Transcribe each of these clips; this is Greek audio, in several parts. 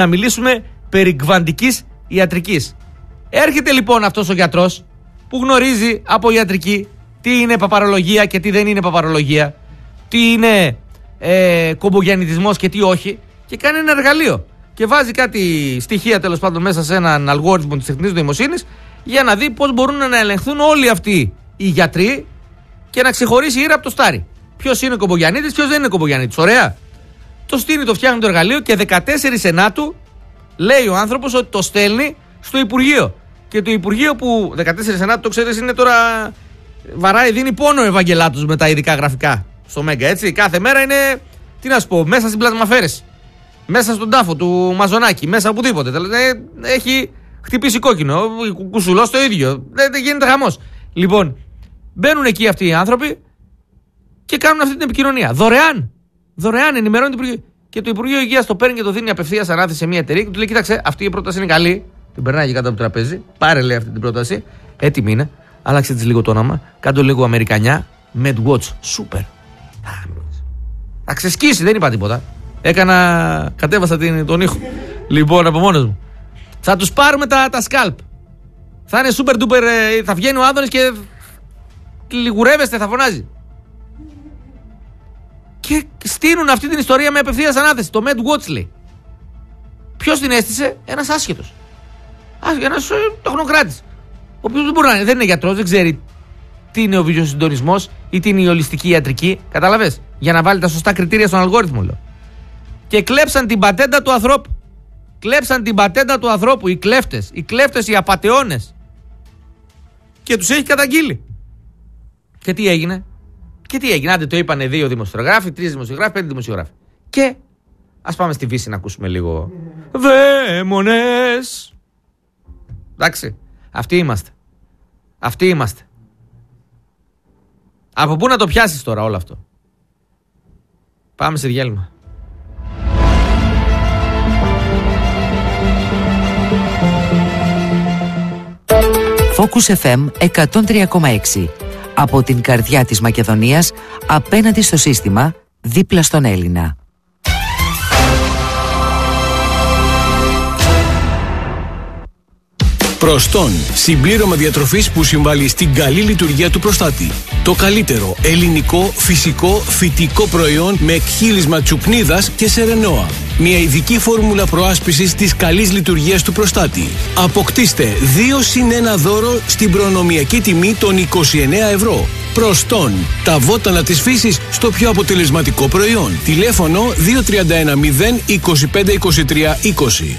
να μιλήσουμε περί κβαντικής ιατρικής. Έρχεται λοιπόν αυτός ο γιατρός που γνωρίζει από ιατρική τι είναι παπαρολογία και τι δεν είναι παπαρολογία, τι είναι κομπογιαννητισμός και τι όχι, και κάνει ένα εργαλείο και βάζει κάτι στοιχεία τέλος πάντων μέσα σε έναν αλγόριθμο της τεχνητής νοημοσύνης για να δει πώς μπορούν να ελεγχθούν όλοι αυτοί οι γιατροί και να ξεχωρίσει η ήρα από το στάρι. Ποιος είναι κομπογιαννίτης, ποιος δεν είναι κομπογιαννίτης. Ωραία. Το στείνει, το φτιάχνει το εργαλείο και 14 Ενάτου λέει ο άνθρωπος ότι το στέλνει στο Υπουργείο. Και το Υπουργείο που 14 Ενάτου, το ξέρεις, είναι τώρα. Βαράει, δίνει πόνο ο Ευαγγελάτος με τα ειδικά γραφικά στο Μέγκα, έτσι. Κάθε μέρα είναι, τι να σου πω, μέσα στην πλασμαφέρεση. Μέσα στον τάφο του Μαζονάκη, μέσα οπουδήποτε. Έχει χτυπήσει κόκκινο. Κουσουλός το ίδιο. Δεν γίνεται χαμός. Λοιπόν, μπαίνουν εκεί αυτοί οι άνθρωποι και κάνουν αυτή την επικοινωνία. Δωρεάν ενημερώνει το Υπουργείο. Και το Υπουργείο Υγείας το παίρνει και το δίνει απευθείας ανάθεση σε μια εταιρεία και του λέει: κοίταξε, αυτή η πρόταση είναι καλή. Την περνάει κάτω από το τραπέζι. Πάρε, λέει, αυτή την πρόταση. Έτοιμη είναι. Άλλαξε της λίγο το όνομα. Κάντο λίγο αμερικανιά. MedWatch. Σούπερ. Θα ξεσκίσει, δεν είπα τίποτα. Κατέβασα τον ήχο. Λοιπόν, από μόνος μου. Θα τους πάρουμε τα σκάλπ. Θα είναι super duper. Θα βγαίνει ο Άδωνης και λιγουρεύεστε, θα φωνάζει. Και στείλουν αυτή την ιστορία με απευθείας ανάθεση. Το MedWatch λέει. Ποιος την έστησε? Ένας άσχετος. Ένας τεχνοκράτης. Ο οποίος δεν μπορεί να είναι, δεν είναι γιατρός, δεν ξέρει τι είναι ο βιοσυντονισμός ή τι είναι η ολιστική ιατρική. Κατάλαβες? Για να βάλει τα σωστά κριτήρια στον αλγόριθμο, λέω. Και κλέψαν την πατέντα του ανθρώπου. Κλέψαν την πατέντα του ανθρώπου οι κλέφτες, οι απατεώνες. Και τους έχει καταγγείλει. Και τι έγινε? Άντε, το είπανε 2 δημοσιογράφοι, 3 δημοσιογράφοι, 5 δημοσιογράφοι. Και ας πάμε στη Βύση να ακούσουμε λίγο. Δαίμονες. Εντάξει, αυτοί είμαστε. Από πού να το πιάσεις τώρα όλο αυτό? Πάμε σε διάλειμμα. Focus FM 103,6. Από την καρδιά της Μακεδονίας, απέναντι στο σύστημα, δίπλα στον Έλληνα. Προστών, συμπλήρωμα διατροφής που συμβάλλει στην καλή λειτουργία του προστάτη. Το καλύτερο ελληνικό, φυσικό, φυτικό προϊόν με εκχύλισμα τσουπνίδας και σερενόα. Μια ειδική φόρμουλα προάσπισης της καλής λειτουργίας του προστάτη. Αποκτήστε 2+1 δώρο στην προνομιακή τιμή των 29 ευρώ. Προστών, τα βότανα της φύσης στο πιο αποτελεσματικό προϊόν. Τηλέφωνο 231 0 25 23 20.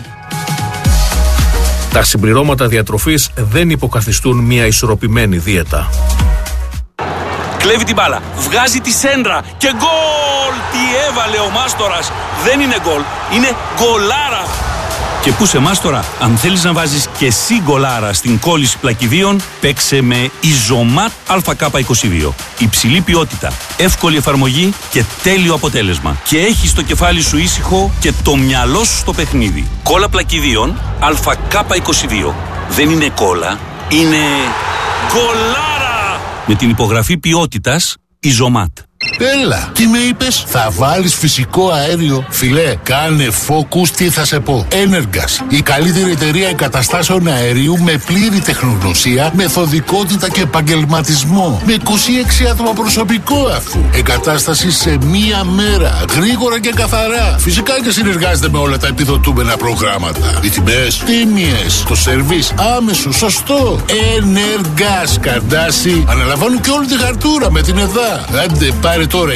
Τα συμπληρώματα διατροφής δεν υποκαθιστούν μια ισορροπημένη δίαιτα. Κλέβει την μπάλα, βγάζει τη σέντρα και γκολ! Τι έβαλε ο Μάστορας! Δεν είναι γκολ, είναι γκολάρα! Και πού σε Μάστορα, αν θέλεις να βάζεις και εσύ γκολάρα στην κόλληση πλακιδίων, παίξε με Ιζωμάτ ΑΚ22. Υψηλή ποιότητα, εύκολη εφαρμογή και τέλειο αποτέλεσμα. Και έχεις το κεφάλι σου ήσυχο και το μυαλό σου στο παιχνίδι. Κόλλα πλακιδίων ΑΚ22. Δεν είναι κόλλα, είναι γκολάρα! Με την υπογραφή ποιότητας Ιζωμάτ. Έλα, τι με είπες? Θα βάλεις φυσικό αέριο? Φιλέ, κάνε focus, τι θα σε πω. Energas, η καλύτερη εταιρεία εγκαταστάσεων αερίου με πλήρη τεχνογνωσία, μεθοδικότητα και επαγγελματισμό. Με 26 άτομα προσωπικό αφού. Εγκατάσταση σε μία μέρα. Γρήγορα και καθαρά. Φυσικά και συνεργάζεται με όλα τα επιδοτούμενα προγράμματα. Οι τιμές τίμιες. Το σερβίς άμεσο, σωστό. Energas, Καντάση. Αναλαμβάνουν και όλη τη χαρτούρα με την ΕΔΑ. Άντε, πάρε τώρα 2310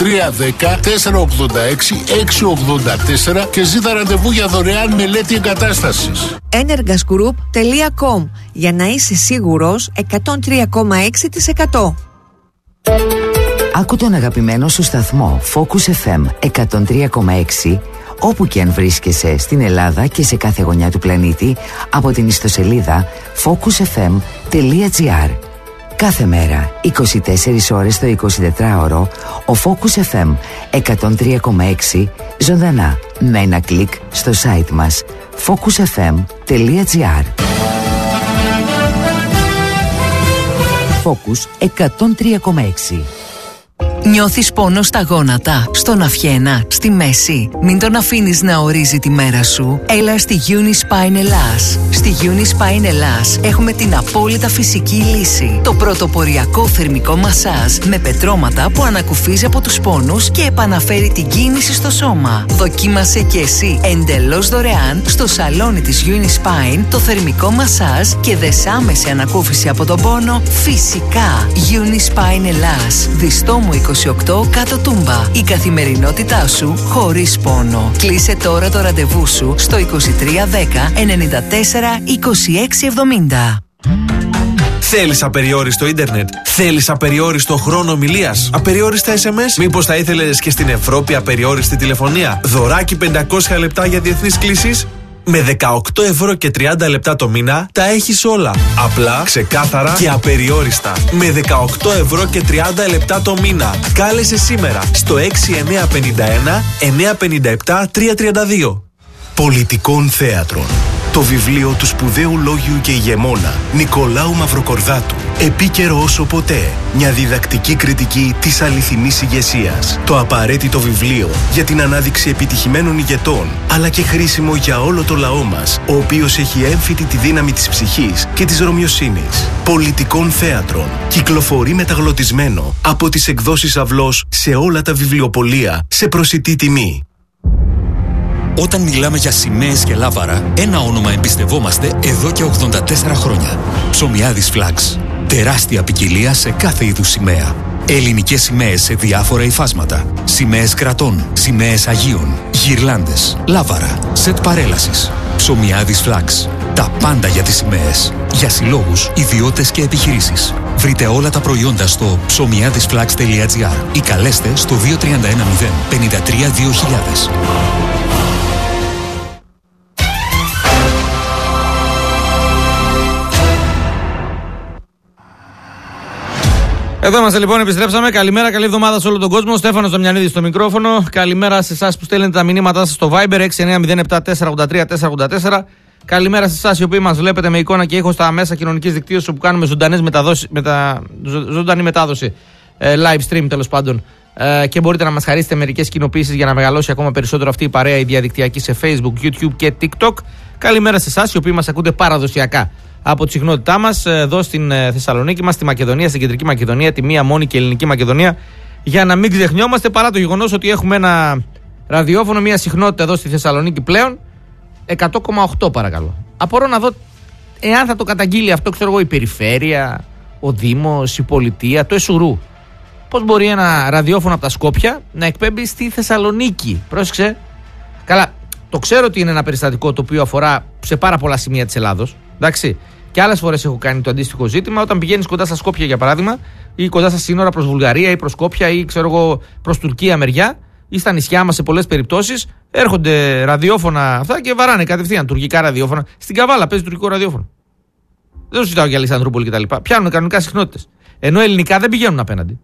486 684 και ζήτα ραντεβού για δωρεάν μελέτη εγκατάστασης. energasgroup.com, για να είσαι σίγουρος 103,6%. Άκου τον αγαπημένο σου σταθμό Focus FM 103,6 όπου και αν βρίσκεσαι στην Ελλάδα και σε κάθε γωνιά του πλανήτη από την ιστοσελίδα focusfm.gr. Κάθε μέρα, 24 ώρες το 24ωρο, ο Focus FM 103,6 ζωντανά με ένα κλικ στο site μας focusfm.gr. Focus 103,6. Νιώθεις πόνο στα γόνατα, στον αυχένα, στη μέση? Μην τον αφήνεις να ορίζει τη μέρα σου. Έλα στη Unispine Ελλάς. Στη Unispine Ελλάς έχουμε την απόλυτα φυσική λύση. Το πρωτοποριακό θερμικό μασάζ με πετρώματα που ανακουφίζει από τους πόνους και επαναφέρει την κίνηση στο σώμα. Δοκίμασε και εσύ εντελώς δωρεάν στο σαλόνι της Unispine το θερμικό μασάζ και δες άμεση ανακούφιση από τον πόνο φυσικά. Unispine Ελλάς. Διστόμου 28 κάτω Τούμπα. Η καθημερινότητά σου χωρίς πόνο. Κλείσε τώρα το ραντεβού σου στο 2310 94 26 70. Θέλεις απεριόριστο ίντερνετ? Θέλεις απεριόριστο χρόνο ομιλίας? Απεριόριστα SMS? Μήπως θα ήθελες και στην Ευρώπη απεριόριστη τηλεφωνία? Δωράκι 500 λεπτά για διεθνείς κλήσεις? Με 18 ευρώ και 30 λεπτά το μήνα τα έχεις όλα. Απλά, ξεκάθαρα και απεριόριστα. Με 18 ευρώ και 30 λεπτά το μήνα. Κάλεσε σήμερα στο 6951 957 332. Πολιτικών Θέατρων. Το βιβλίο του σπουδαίου λόγιου και ηγεμόνα Νικολάου Μαυροκορδάτου. Επίκαιρο όσο ποτέ. Μια διδακτική κριτική της αληθινής ηγεσίας. Το απαραίτητο βιβλίο για την ανάδειξη επιτυχημένων ηγετών, αλλά και χρήσιμο για όλο το λαό μας, ο οποίος έχει έμφυτη τη δύναμη της ψυχής και της ρωμιοσύνης. Πολιτικών Θέατρων. Κυκλοφορεί μεταγλωτισμένο από τις εκδόσεις Αυλός σε όλα τα βιβλιοπωλεία σε προσιτή τιμή. Όταν μιλάμε για σημαίες και λάβαρα, ένα όνομα εμπιστευόμαστε εδώ και 84 χρόνια. Ψωμιάδης Flags. Τεράστια ποικιλία σε κάθε είδους σημαία. Ελληνικές σημαίες σε διάφορα υφάσματα. Σημαίες κρατών, σημαίες Αγίων, γυρλάντες, λάβαρα, σετ παρέλασης. Ψωμιάδης Flags. Τα πάντα για τις σημαίες. Για συλλόγους, ιδιώτες και επιχειρήσεις. Βρείτε όλα τα προϊόντα στο ψωμιάδισflags.gr ή καλέστε στο 2310 53 2000. Εδώ είμαστε λοιπόν, επιστρέψαμε. Καλημέρα, καλή εβδομάδα σε όλο τον κόσμο. Στέφανος Δομιανίδης στο μικρόφωνο. Καλημέρα σε εσάς που στέλνετε τα μηνύματά σας στο Viber 6907 483 484. Καλημέρα σε εσάς οι οποίοι μας βλέπετε με εικόνα και ήχο στα μέσα κοινωνικής δικτύωσης όπου κάνουμε ζωντανή μετάδοση, live stream τέλος πάντων. Και μπορείτε να μας χαρίσετε μερικές κοινοποίησεις για να μεγαλώσει ακόμα περισσότερο αυτή η παρέα η διαδικτυακή σε Facebook, YouTube και TikTok. Καλημέρα σε εσάς οι οποίοι μας ακούτε παραδοσιακά από τη συχνότητά μας εδώ στην Θεσσαλονίκη μας, στη Μακεδονία, στην Κεντρική Μακεδονία, τη μία μόνη και ελληνική Μακεδονία, για να μην ξεχνιόμαστε παρά το γεγονός ότι έχουμε ένα ραδιόφωνο, μια συχνότητα εδώ στη Θεσσαλονίκη πλέον 100,8 παρακαλώ. Απορώ να δω εάν θα το καταγγείλει αυτό, ξέρω εγώ, η περιφέρεια, ο Δήμος, η πολιτεία, το Εσουρού. Πώς μπορεί ένα ραδιόφωνο από τα Σκόπια να εκπέμπει στη Θεσσαλονίκη? Πρόσεξε. Καλά, το ξέρω ότι είναι ένα περιστατικό το οποίο αφορά σε πάρα πολλά σημεία της Ελλάδος. Εντάξει. Και άλλες φορές έχω κάνει το αντίστοιχο ζήτημα. Όταν πηγαίνεις κοντά στα Σκόπια, για παράδειγμα, ή κοντά στα σύνορα προς Βουλγαρία ή προς Σκόπια ή ξέρω εγώ προς Τουρκία μεριά, ή στα νησιά μας σε πολλές περιπτώσεις, έρχονται ραδιόφωνα αυτά και βαράνε κατευθείαν τουρκικά ραδιόφωνα. Στην Καβάλα παίζει τουρκικό ραδιόφωνο. Δεν το συζητάω για Αλεξανδρούπολη κτλ. Πιάνουν κανονικά συχνότητες. Ενώ ελληνικά δεν πηγαίνουν απέναντι.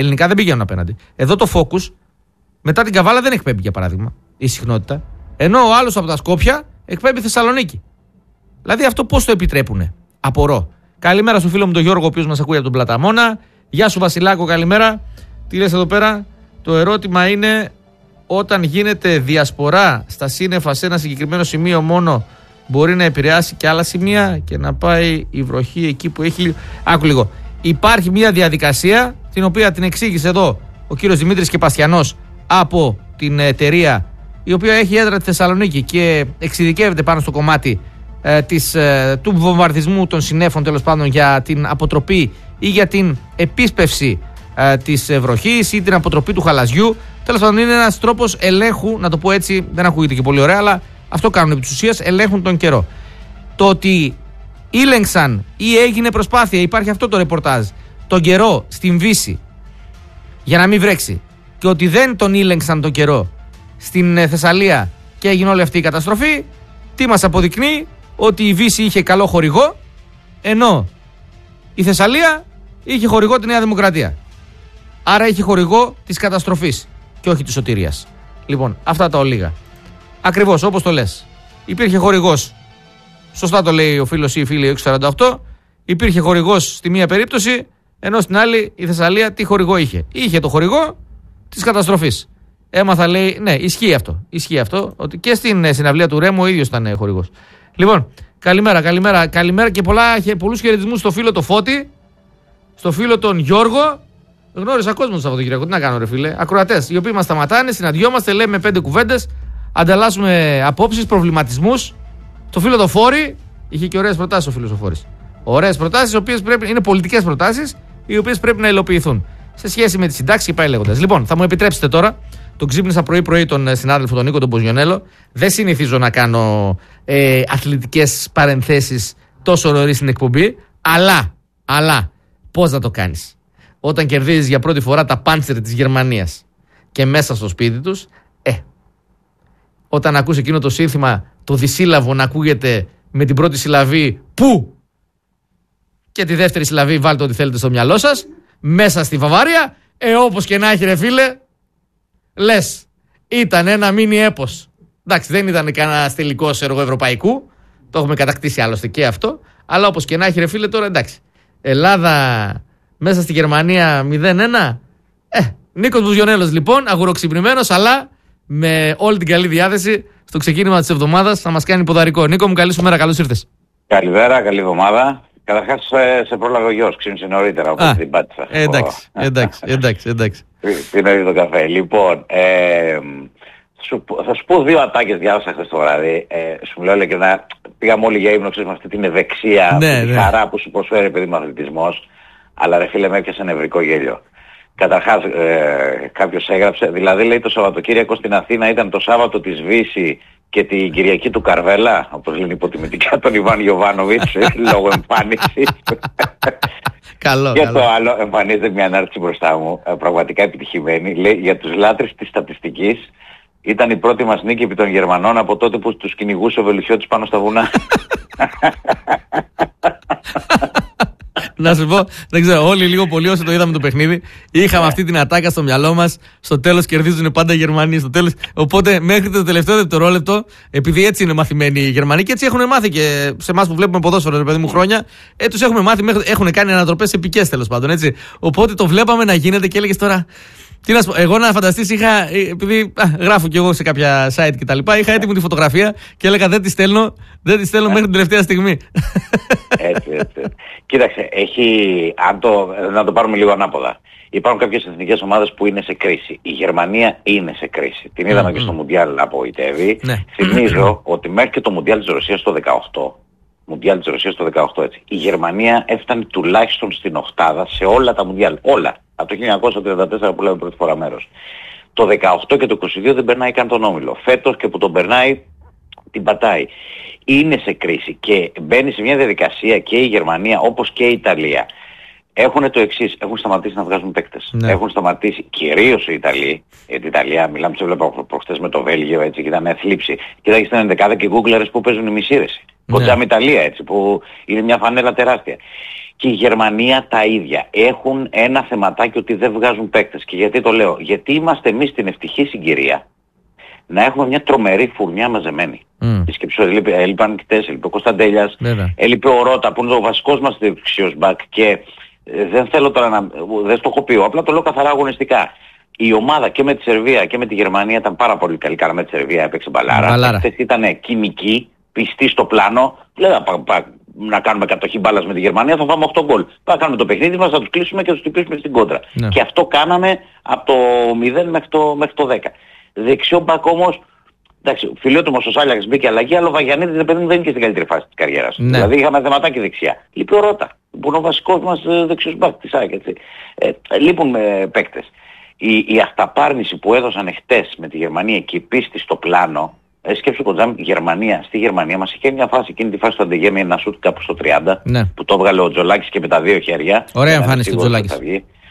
Εδώ το Focus μετά την Καβάλα δεν εκπέμπει, για παράδειγμα, η συχνότητα. Ενώ ο άλλος από τα Σκόπια εκπέμπει Θεσσαλονίκη. Δηλαδή αυτό πώς το επιτρέπουνε? Απορώ. Καλημέρα στο φίλο μου τον Γιώργο, ο οποίος μας ακούει από τον Πλαταμόνα. Γεια σου Βασιλάκο, καλημέρα. Τι λες εδώ πέρα? Το ερώτημα είναι, όταν γίνεται διασπορά στα σύννεφα σε ένα συγκεκριμένο σημείο μόνο, μπορεί να επηρεάσει και άλλα σημεία και να πάει η βροχή εκεί που έχει. Άκου λίγο. Υπάρχει μια διαδικασία την οποία την εξήγησε εδώ ο κύριος Δημήτρης Κεπαστιανός από την εταιρεία η οποία έχει έδρα τη Θεσσαλονίκη και εξειδικεύεται πάνω στο κομμάτι του βομβαρδισμού των συννέφων, τέλος πάντων, για την αποτροπή ή για την επίσπευση της βροχής ή την αποτροπή του χαλαζιού. Τέλος πάντων, είναι ένας τρόπος ελέγχου, να το πω έτσι, δεν ακούγεται και πολύ ωραία, αλλά αυτό κάνουν επί της ουσίας, ελέγχουν τον καιρό. Το ότι ήλεγξαν ή έγινε προσπάθεια, υπάρχει αυτό το ρεπορτάζ, τον καιρό στην Βύση για να μην βρέξει, και ότι δεν τον ήλεγξαν τον καιρό στην Θεσσαλία και έγινε όλη αυτή η καταστροφή, τι μας αποδεικνύει? Ότι η Βύση είχε καλό χορηγό, ενώ η Θεσσαλία είχε χορηγό τη Νέα Δημοκρατία. Άρα είχε χορηγό της καταστροφής και όχι της σωτηρίας. Λοιπόν, αυτά τα ολίγα. Ακριβώς όπως το λες. Υπήρχε χορηγός, σωστά το λέει ο φίλος ή η φίλη 648, υπήρχε χορηγός στη μία περίπτωση, Ενώ στην άλλη η Θεσσαλία τι χορηγό είχε? Είχε το χορηγό της καταστροφής. Έμαθα, λέει, ναι, ισχύει αυτό, ότι και στην συναυλία του Ρέμου ο ίδιος ήταν χορηγός. Λοιπόν, καλημέρα και πολλούς χαιρετισμούς στο φίλο το Φώτη, στο φίλο τον Γιώργο. Γνώρισα κόσμο το Σαββατοκύριακο, τι να κάνω ρε φίλε. Ακροατές, οι οποίοι μας σταματάνε, συναντιόμαστε, λέμε 5 κουβέντες, ανταλλάσσουμε απόψεις, προβληματισμούς. Το φίλο το Φόρη, είχε και ωραίες προτάσεις ο φίλος ο Φόρης. Ωραίες προτάσεις, οι οποίες είναι πολιτικές προτάσεις, οι οποίες πρέπει να υλοποιηθούν σε σχέση με τη συντάξη και πάει λέγοντας. Λοιπόν, θα μου επιτρέψετε τώρα, τον ξύπνησα πρωί-πρωί τον συνάδελφο τον Νίκο τον Μποζιονέλο. Δεν συνηθίζω να κάνω αθλητικές παρενθέσεις τόσο νωρίς στην εκπομπή, αλλά πώς να το κάνεις όταν κερδίζεις για πρώτη φορά τα πάντσερ της Γερμανίας και μέσα στο σπίτι τους? Όταν ακούς εκείνο το σύνθημα, το δισύλλαβο να ακούγεται με την πρώτη συλλαβή που και τη δεύτερη συλλαβή βάλτε ό,τι θέλετε στο μυαλό σας, μέσα στη Βαβάρια, όπως και να έχει ρε φίλε, λες, ήταν ένα μίνι έπος. Εντάξει, δεν ήταν κανένα τελικός ευρωπαϊκού, το έχουμε κατακτήσει άλλωστε και αυτό, αλλά όπως και να έχει ρε φίλε τώρα, εντάξει, Ελλάδα μέσα στη Γερμανία 0-1. Νίκος Μπουζιονέλος λοιπόν, αγουροξυπνημένος, αλλά με όλη την καλή διάθεση στο ξεκίνημα της εβδομάδας θα μας κάνει ποδαρικό. Νίκο μου, καλή σου μέρα, καλώς ήρθες. Καλημέρα, καλή εβδομάδα. Καταρχάς σε πρόλαβε ο γιος, ξύπνησε νωρίτερα, οπότε την πάτησα. Εντάξει. Πίνω ήδη τον καφέ. Λοιπόν, θα σου πω 2 ατάκες διάβασα χθες το βράδυ. Σου μιλάω και να πήγαμε όλοι για ύπνο, ξέρεις, με αυτή την ευεξία, τη χαρά που σου προσφέρει παιδί μου αθλητισμός. Αλλά ρε φίλε, με έπιασε νευρικό γέλιο. Καταρχάς κάποιος έγραψε, δηλαδή λέει το Σαββατοκύριακο στην Αθήνα ήταν το Σάββατο της Βύση και την Κυριακή του Καρβέλα, όπως λένε υποτιμητικά τον Ιβάν Γιοβάνοβιτς, λόγω εμφάνισης. Και το άλλο, εμφανίζεται μια ανάρτηση μπροστά μου, πραγματικά επιτυχημένη, λέει για τους λάτρεις της στατιστικής, ήταν η πρώτη μας νίκη επί των Γερμανών από τότε που τους κυνηγούσε ο Βελουχιώτης πάνω στα βουνά. Να σου πω, δεν ξέρω, όλοι λίγο πολύ όσο το είδαμε το παιχνίδι, είχαμε αυτή την ατάκα στο μυαλό μας. Στο τέλος κερδίζουν πάντα οι Γερμανοί. Στο τέλος, οπότε μέχρι το τελευταίο δευτερόλεπτο, επειδή έτσι είναι μαθημένοι οι Γερμανοί και έτσι έχουν μάθει και σε εμάς που βλέπουμε ποδόσφαιρο, ρε παιδί μου, χρόνια, τους έχουμε μάθει, έχουν κάνει ανατροπές επικές τέλος πάντων. Έτσι. Οπότε το βλέπαμε να γίνεται και έλεγες τώρα. Τι να σου πω, εγώ να φανταστείς επειδή γράφω κι εγώ σε κάποια site και τα λοιπά, είχα έτοιμη τη φωτογραφία και έλεγα δεν τη στέλνω μέχρι την τελευταία στιγμή. Έτσι. Κοίταξε, να το πάρουμε λίγο ανάποδα. Υπάρχουν κάποιες εθνικές ομάδες που είναι σε κρίση. Η Γερμανία είναι σε κρίση. Την είδαμε και στο Μουντιάλ απογοητεύει. Θυμίζω ότι μέχρι και το Μουντιάλ της Ρωσίας το 18, έτσι, η Γερμανία έφτανε τουλάχιστον στην οκτάδα σε όλα τα Μουντιάλ. Όλα. Από το 1934 που λέμε πρώτη φορά μέρος. Το 18 και το 22 δεν περνάει καν τον όμιλο. Φέτος και που τον περνάει την πατάει. Είναι σε κρίση και μπαίνει σε μια διαδικασία και η Γερμανία όπως και η Ιταλία. Έχουν το εξής, έχουν σταματήσει να βγάζουν παίκτες. Ναι. Έχουν σταματήσει κυρίως οι Ιταλοί. Γιατί η Ιταλία, μιλάμε, σε έβλεπα προχτές με το Βέλγιο, έτσι, και ήταν θλίψη. Κοίταγε στην ενδεκάδα και γκούγκλαρες που παίζουν η μισήρεση. Κοντζάμ Ιταλία, έτσι, που είναι μια φανέλα τεράστια. Και η Γερμανία τα ίδια. Έχουν ένα θεματάκι ότι δεν βγάζουν παίκτες. Και γιατί το λέω? Γιατί είμαστε εμείς στην ευτυχή συγκυρία να έχουμε μια τρομερή φουρνιά μαζεμένη. Σκέψου, έλειπαν κτές, έλειπε ο Κωνσταντέλιας, έλειπε ο Ρώτα που είναι ο βασικός μας δεξιός μπακ και δεν θέλω τώρα δεν στο έχω πει, απλά το λέω καθαρά αγωνιστικά. Η ομάδα και με τη Σερβία και με τη Γερμανία ήταν πάρα πολύ καλή. Καλά, με τη Σερβία έπαιξε μπαλάρα. Αυτές ήταν κοινικοί, πιστοί στο πλάνο. Λέω να κάνουμε κατοχή μπάλας με τη Γερμανία, θα φάμε 8 γκολ. Θα κάνουμε το παιχνίδι μας, θα τους κλείσουμε και θα τους τυπήσουμε στην κόντρα. Ναι. Και αυτό κάναμε από το 0 μέχρι το 10. Δεξιό μπακ όμως, εντάξει, φιλότιμος ο Σάλιακς μπήκε αλλαγή, αλλά ο Βαγιανίδης δεν είναι και στην καλύτερη φάση της καριέρας. Ναι. Δηλαδή είχαμε θεματάκι δεξιά. Λείπει ο Ρώτα, που είναι ο βασικός μας δεξιός μπακ της ΑΕΚ, έτσι. Λείπουν παίκτες. Η αυταπάρνηση που έδωσαν χτες με τη Γερμανία και η πίστη στο πλάνο, σκέψου Κοντζάμ, στη Γερμανία μας είχε μια φάση, εκείνη τη φάση του Αντεγέμι, ένα σούτ κάπου στο 30, ναι, που το έβγαλε ο Τζολάκης και με τα 2 χέρια. Ωραία εμφάνιση του Τζολάκης.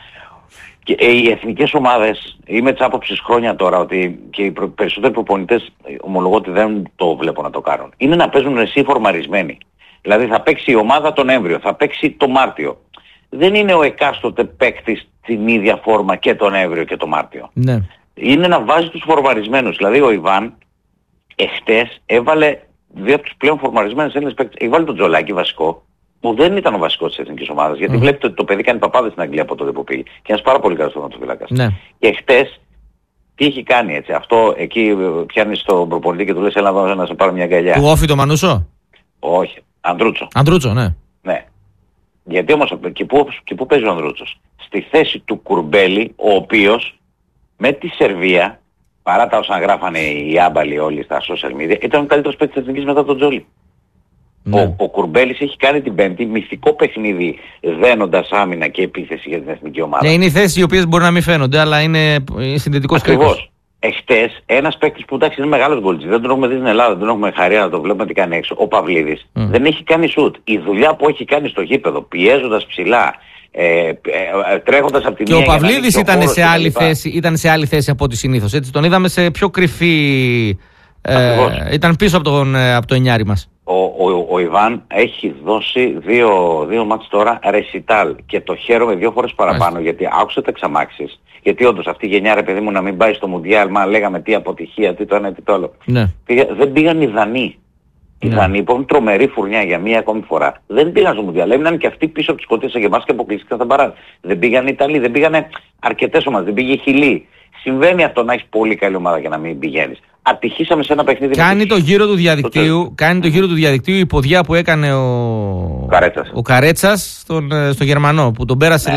Και οι εθνικές ομάδες, είμαι της άποψης χρόνια τώρα ότι και οι περισσότεροι προπονητές ομολογώ ότι δεν το βλέπω να το κάνουν. Είναι να παίζουν εσύ φορμαρισμένοι. Δηλαδή θα παίξει η ομάδα τον Νοέμβριο, θα παίξει το Μάρτιο. Δεν είναι ο εκάστοτε παίκτης την ίδια φόρμα και τον Νοέμβριο και τον Μάρτιο. Ναι. Είναι να βάζει τους φορμαρισμένους. Δηλαδή ο Ιβάν εχτες έβαλε 2 από τους πλέον φορμαρισμένους Έλληνες παίκτες. Έβαλε τον Τζολάκη βασικό που δεν ήταν ο βασικός της εθνικής ομάδας. Γιατί βλέπετε ότι το παιδί κάνει παπάδες στην Αγγλία από τότε που πήγε. Και ένας πάρα πολύ καλός τερματοφύλακας. Ναι. Και χτες τι έχει κάνει έτσι. Αυτό εκεί πιάνεις τον προπονητή και του λες έλα εδώ να σε πάρω μια αγκαλιά. Του Όφη το Μανούσο? Όχι. Ανδρούτσο. Ανδρούτσο, ναι. Ναι. Γιατί όμως και πού παίζει ο Ανδρούτσος? Στη θέση του Κουρμπέλη, ο οποίος με τη Σερβία, παρά τα όσα γράφανε οι άμπαλοι όλοι στα social media, ήταν ο καλύτερος παίκτης της εθνικής μετά τον Τζόλι. Ναι. Ο Κουρμπέλης έχει κάνει την Πέμπτη μυθικό παιχνίδι δένοντας άμυνα και επίθεση για την εθνική ομάδα. Ναι, είναι οι θέσεις οι οποίες μπορεί να μην φαίνονται, αλλά είναι συνδετικός κρίκος. Ακριβώς. Εχθές ένας παίκτης που εντάξει είναι μεγάλος γκολτζής, δεν τον έχουμε δει στην Ελλάδα, δεν έχουμε χαρία να το βλέπουμε τι κάνει έξω. Ο Παυλίδης δεν έχει κάνει σουτ. Η δουλειά που έχει κάνει στο γήπεδο, πιέζοντας ψηλά, τρέχοντας από τη μία. Και ο Παυλίδης ήταν σε άλλη θέση από ό,τι συνήθως. Έτσι, τον είδαμε σε πιο κρυφή. Ήταν πίσω από το εννιάρι μας. Ο Ιβάν έχει δώσει δύο μάτς τώρα ρεσιτάλ και το χαίρομαι 2 φορές παραπάνω γιατί άκουσα τα εξαμάξεις. Γιατί όντως αυτή η γενιά ρε παιδί μου να μην πάει στο Μουντιάλ, μα λέγαμε τι αποτυχία, τι το ένα, τι το άλλο. Ναι. Δεν πήγαν οι Δανείοι. Οι Δανείοι που έχουν τρομερή φουρνιά για μία ακόμη φορά. Δεν πήγαν στο Μουντιάλ. Έμειναν και αυτοί πίσω από τις Σκωτίες και εμάς και αποκλειστικά θα παράδει. Δεν πήγαν οι Ιταλοί, δεν πήγαν αρκετές ομάδες, δεν πήγε η Χιλή. Συμβαίνει αυτό να έχεις πολύ καλή ομάδα και να μην πηγαίνεις. Ατυχήσαμε σε ένα παιχνίδι. Κάνει το γύρο του διαδικτύου η ποδιά που έκανε ο Καρέτσας στο Γερμανό που τον πέρασε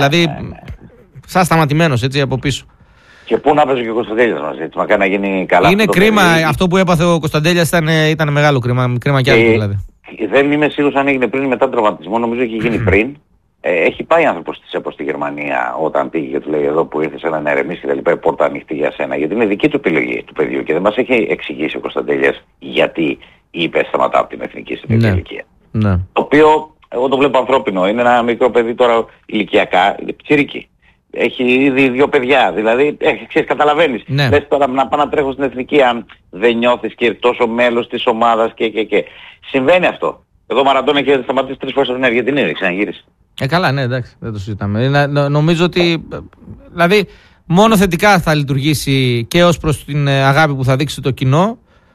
σαν σταματημένος έτσι από πίσω. Και πού να παίζει και ο Κωνσταντέλιας μας, έτσι, μακάρι να γίνει καλά. Είναι κρίμα, αυτό που έπαθε ο Κωνσταντέλιας ήταν μεγάλο κρίμα κι άλλο δηλαδή. Δεν είμαι σίγουρος αν έγινε πριν ή μετά τον τραυματισμό, νομίζω έχει γίνει πριν. Έχει πάει άνθρωπος της ΕΠΟ στη Γερμανία όταν πήγε και του λέει εδώ που ήρθες να ερεμήσεις και τα λοιπά, η πόρτα ανοιχτή για σένα. Γιατί είναι δική του επιλογή του παιδιού και δεν μας έχει εξηγήσει ο Κωνσταντέλιας γιατί είπε σταματά από την εθνική στην ηλικία. Ναι. Το οποίο εγώ το βλέπω ανθρώπινο. Είναι ένα μικρό παιδί τώρα ηλικιακά, είναι πιτσιρίκι. Έχει ήδη 2 παιδιά, δηλαδή ξέρεις, καταλαβαίνεις. Ναι. Λες τώρα να πάω να τρέχω στην εθνική αν δεν νιώθεις και τόσο μέλος της ομάδας και. Συμβαίνει αυτό. Εδώ ο Μαραντών έχει σταματήσει 3 φορές από την Αργεντινή, δεν ξαναγύρισε. Καλά, ναι, εντάξει, δεν το συζητάμε. Νομίζω ότι δηλαδή μόνο θετικά θα λειτουργήσει και ως προς την αγάπη που θα δείξει το κοινό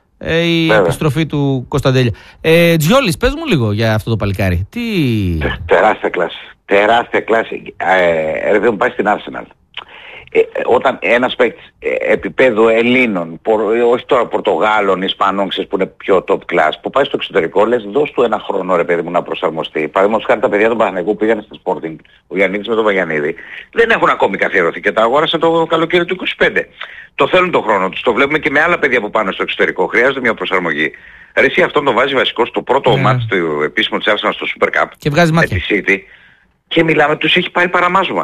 η επιστροφή του Κωνσταντέλια. Τζιόλης, πες μου λίγο για αυτό το παλικάρι. Τεράστια κλάση. Τεράστια κλάση. Δεν πάει στην Arsenal. Όταν ένας παίκτης επίπεδου Ελλήνων, όχι τώρα Πορτογάλων, Ισπανών, ξέρεις που είναι πιο top class, που πάει στο εξωτερικό, λες δώσ' του 1 χρόνο ρε παιδί μου να προσαρμοστεί. Παραδείγματος χάρη τα παιδιά του Παναθηναϊκού που πήγανε στο Sporting, ο Γιαννίδης με τον Βαγιαννίδη, δεν έχουν ακόμη καθιερωθεί και τα αγόρασε το καλοκαίρι του 25. Το θέλουν τον χρόνο τους. Το βλέπουμε και με άλλα παιδιά που πάνε στο εξωτερικό. Χρειάζεται μια προσαρμογή. Ρε εσύ αυτόν τον βάζει βασικό στο πρώτο μάτς του επίσημου της Arsenal στο Super Cup. Και βγάζει μάτια. Με τη City. Και μιλάμε, τους έχει πάρει παραμάζωμα.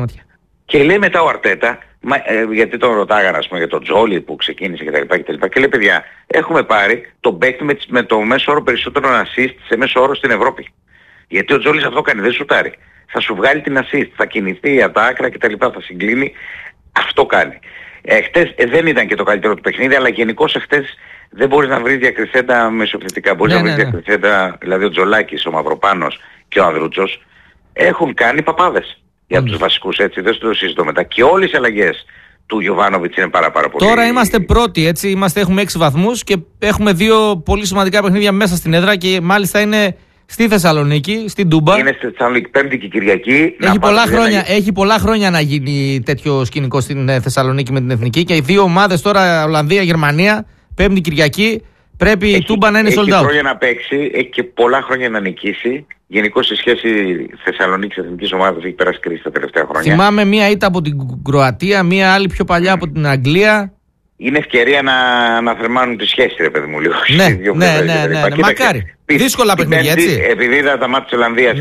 Και λέει μετά ο Αρτέτα, γιατί τον ρωτάγανε ας πούμε για τον Τζόλι που ξεκίνησε κτλ. Και λέει παιδιά, έχουμε πάρει τον παίκτη με το μέσο όρο περισσότερο assist σε μέσο όρο στην Ευρώπη. Γιατί ο Τζόλις αυτό κάνει, δεν σουτάρει. Θα σου βγάλει την assist, θα κινηθεί από τα άκρα κτλ. Θα συγκλίνει. Αυτό κάνει. Χτες δεν ήταν και το καλύτερο του παιχνίδι, αλλά γενικώς χτες δεν μπορείς να βρεις διακριθέντα μεσοεπιθετικά. Μπορείς να βρεις διακριθέντα, δηλαδή ο Τζολάκης, ο Μαυροπάνος και ο Ανδρούτσος έχουν κάνει παπάδες. Για τους βασικούς έτσι, δεν το συζητώ μετά. Και όλες οι αλλαγές του Γιοβάνοβιτς είναι πάρα πολύ. Τώρα είμαστε πρώτοι, έτσι, έχουμε 6 βαθμούς και έχουμε 2 πολύ σημαντικά παιχνίδια μέσα στην έδρα και μάλιστα είναι στη Θεσσαλονίκη, στην Τούμπα. Είναι στη Θεσσαλονίκη Πέμπτη και Κυριακή. Έχει πολλά χρόνια να γίνει τέτοιο σκηνικό στην Θεσσαλονίκη με την Εθνική και οι 2 ομάδες τώρα, Ολλανδία, Γερμανία, Πέμπτη Κυριακή, πρέπει η Τούμπα να είναι sold out. Έχει χρόνια να παίξει, έχει και πολλά χρόνια να νικήσει. Γενικώς σε σχέση Θεσσαλονίκης εθνικής ομάδας έχει περάσει κρίση τα τελευταία χρόνια. Θυμάμαι μία ήττα από την Κροατία, μία άλλη πιο παλιά από την Αγγλία. Είναι ευκαιρία να θερμάνουν τις σχέσεις ρε παιδί μου λίγο. Ναι, μακάρι. Δύσκολα παιχνίδια, έτσι. Επειδή είδα τα μάτια της Ολλανδίας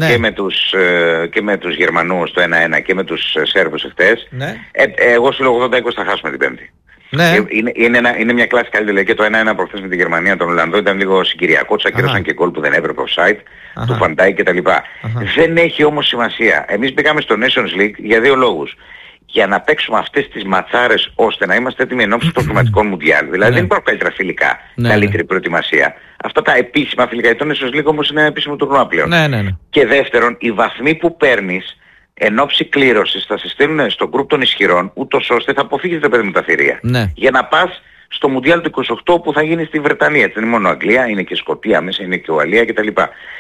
και με τους Γερμανούς το 1-1 και με τους Σέρβους εχθές, εγώ σου λέω 80-20 θα χάσουμε την Πέμπτη. Ναι. Είναι μια κλάση καλή δηλαδή και το 1-1 προχθές με τη Γερμανία τον Ολλανδό ήταν λίγο συγκυριακό, τους ακυρώσαν και γκολ που δεν έπρεπε offside, του Φαντάι κτλ. Δεν έχει όμως σημασία. Εμείς πήγαμε στο Nations League για 2 λόγους. Για να παίξουμε αυτές τις ματσάρες ώστε να είμαστε έτοιμοι ενώπιση των κλιματικών Μουντιάλ. Δηλαδή δεν υπάρχουν καλύτερα φιλικά, καλύτερη προετοιμασία. Αυτά τα επίσημα φιλικά, το Nations League όμως είναι επίσημο τουρνουά πλέον. Και δεύτερον, οι βαθμοί που παίρνεις εν ώψη κλήρωσης θα σε στείλουν στο γκρουπ των ισχυρών, ούτως ώστε θα αποφύγεις το παιδί μου τα θηρία. Για να πας στο Μουντιάλ του 28 που θα γίνει στη Βρετανία. Δεν είναι μόνο Αγγλία, είναι και Σκωτία μέσα, είναι και Ουαλία κτλ.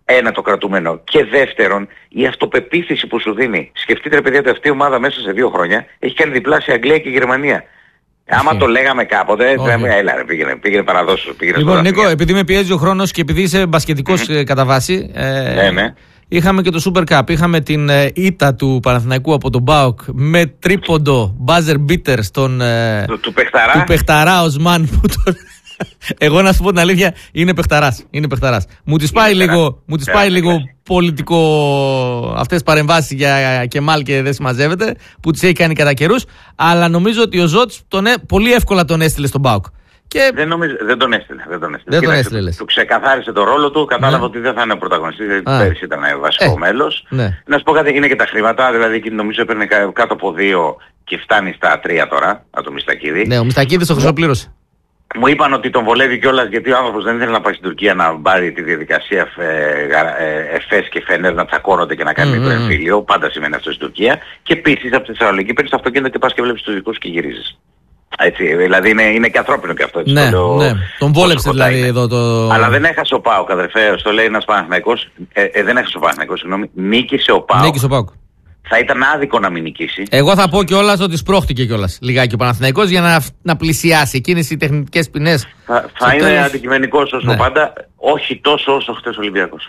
Ένα, το κρατούμενο. Και δεύτερον, η αυτοπεποίθηση που σου δίνει. Σκεφτείτε, ρε παιδιά, ότι αυτή η ομάδα μέσα σε 2 χρόνια έχει κάνει διπλάσια Αγγλία και Γερμανία. Άμα το λέγαμε κάποτε, έλα ρε, πήγαινε παραδόσου. Λοιπόν, Νίκο, επειδή με πιέζει ο χρόνος και επειδή είσαι μπασκετικός κατά βάση, ναι. Είχαμε και το Super Cup. Είχαμε την ήττα του Παναθηναϊκού από τον ΠΑΟΚ με τρίποντο buzzer beater του παιχταρά Οσμάν που τον... Εγώ να σου πω την αλήθεια, είναι παιχταράς. Μου τις πάει λίγο πολιτικό αυτές τις παρεμβάσεις για Κεμάλ και δεν συμμαζεύεται, που τις έχει κάνει κατά καιρούς, αλλά νομίζω ότι ο Ζότς πολύ εύκολα τον έστειλε στον ΠΑΟΚ. Και... Δεν τον έστειλε. Του ξεκαθάρισε το ρόλο του, κατάλαβε ότι δεν θα είναι πρωταγωνιστής, γιατί πέρυσι ήταν βασικό μέλος. Να σου πω κάτι, είναι και τα χρήματα, δηλαδή νομίζω έπαιρνε κάτω από 2 και φτάνει στα 3 τώρα, από το Μιστακίδη. Ναι, ο Μιστακίδης το χρυσοπλήρωσε. Μου είπαν ότι τον βολεύει κιόλας γιατί ο άνθρωπος δεν ήθελε να πάει στην Τουρκία να πάρει τη διαδικασία Εφές και Φενέρ να τσακώνονται και να κάνει το εμφύλιο. Πάντα σημαίνει αυτό στην Τουρκία. Και επίσης από τη Θεσσαλονίκη παίρνεις το αυτοκίνητο και πας και βλέπεις τους δικούς και γυρίζεις. Έτσι, δηλαδή είναι και ανθρώπινο και αυτό. Έτσι, ναι. Τον βόλεψε δηλαδή εδώ το... Αλλά δεν έχασε ο ΠΑΟΚ, αδερφέ, το λέει ένας Παναθηναϊκός. Δεν έχασε ο Παναθηναϊκός, συγγνώμη. Νίκησε ο ΠΑΟΚ. Θα ήταν άδικο να μην νικήσει. Εγώ θα πω κιόλας ότι σπρώχτηκε κιόλας λιγάκι ο Παναθηναϊκός για να πλησιάσει. Εκείνες οι τεχνικές ποινές. Θα είναι αντικειμενικός όσο πάντα, όχι τόσο όσο χτες ο Ολυμπιακός.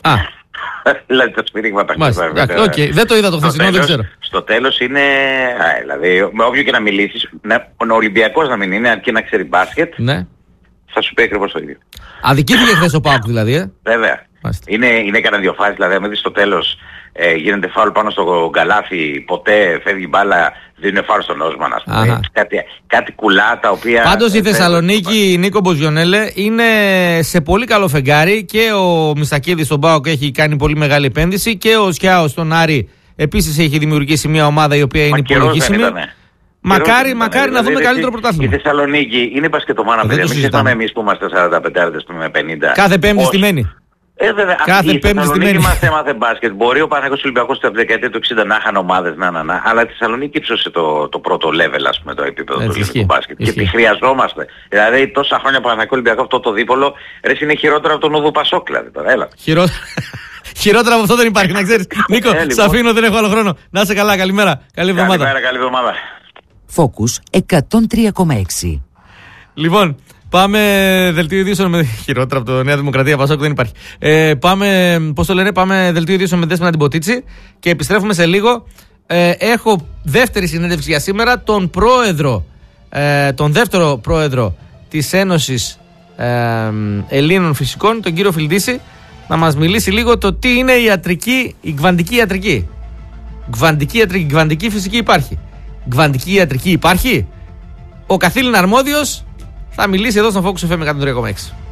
Δηλαδή τα σφυρίγματα. Δεν το είδα το χθεσινό, δεν ξέρω. Στο τέλος είναι, δηλαδή με όποιο και να μιλήσεις, ο Ολυμπιακός να μην είναι, αρκεί να ξέρει μπάσκετ, θα σου πει ακριβώς το ίδιο. Αδικήθηκε χθες ο ΠΑΟΚ δηλαδή, Βέβαια. Είναι κανένα 2 φάσεις, δηλαδή αν δεις στο τέλος γίνεται φάουλ πάνω στο γκαλάθι, ποτέ φεύγει μπάλα, δίνουν φάουλ στον Όσμαν, ας πούμε. Κάτι κουλά τα οποία... Πάντως η Θεσσαλονίκη, Νίκο Μποζιονέλε, είναι σε πολύ καλό φεγγάρι και ο Μιστακίδης στον ΠΑΟΚ έχει κάνει πολύ μεγάλη επένδυση και ο Σιάος στον Άρη επίσης έχει δημιουργήσει μια ομάδα η οποία είναι υπολογίσιμη. Μακάρι να δούμε καλύτερο πρωτάθλημα. Η Θεσσαλονίκη είναι μπασκετομάνα, παιδιά. Μην ξεχνάμε εμείς που είμαστε 45 με 50. Κάθε Πέμπτη στημένη. Βέβαια, η Θεσσαλονίκη μας έμαθε μπάσκετ. Μπορεί ο Παναθηναϊκός Ολυμπιακός από τη δεκαετία του 60 να είχαν ομάδες, αλλά η Θεσσαλονίκη ύψωσε το πρώτο level, ας πούμε, το επίπεδο του ελληνικού μπάσκετ. Και τη χρειαζόμαστε. Δηλαδή τόσα χρόνια Παναθηναϊκό Ολυμπιακό αυτό το δίπολο, είναι χειρότερο από τον Όδου Πασόκ, δηλαδή τώρα. Έλα. Χειρότερα από αυτό δεν υπάρχει, να ξέρεις. Νίκο, σ' αφήνω, δεν έχω άλλο χρόνο. Να είσαι καλά, καλημέρα. Καλή εβδομάδα. Καλή εβδομάδα. Focus 103,6. Λοιπόν, πάμε δελτίο ειδήσεων με χειρότερα από το Νέα Δημοκρατία, Πασόκ δεν υπάρχει. Πάμε δελτίο ειδήσεων με Δέσποινα την Ποτίτσι και επιστρέφουμε σε λίγο. Έχω δεύτερη συνέντευξη για σήμερα, τον δεύτερο πρόεδρο της Ένωσης Ελλήνων Φυσικών, τον κύριο Φιλντίση, να μας μιλήσει λίγο το τι είναι η γβαντική ιατρική. Γβαντική φυσική υπάρχει. Γβαντική ιατρική υπάρχει. Ο καθήλυνα αρμόδιος θα μιλήσει εδώ στον Focus FM 103,6.